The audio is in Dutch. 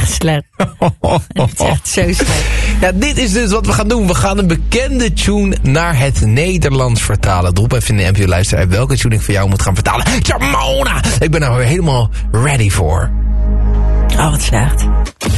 slecht. Het is echt zo slecht. Ja, dit is dus wat we gaan doen. We gaan een bekende tune naar het Nederlands vertalen. Drop even in de NPO-luisteraar welke tune ik voor jou moet gaan vertalen. Jamona! Ik ben er weer helemaal ready voor. Oh, wat slecht.